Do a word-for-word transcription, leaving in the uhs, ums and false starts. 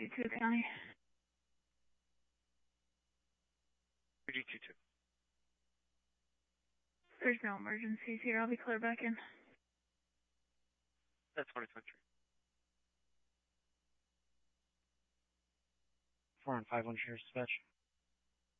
two two County. three G two two. There's no emergencies here. I'll be clear back in. That's twenty twenty-three. four and five one, Sheriff's Dispatch.